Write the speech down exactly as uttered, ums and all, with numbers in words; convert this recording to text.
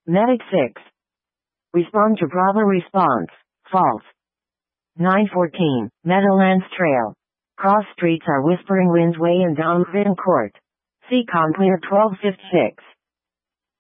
Medic six. Respond to Bravo response. False. nine fourteen. Meadowlands Trail. Cross streets are Whispering Winds Way and Donvin Court. See Completer twelve fifty-six.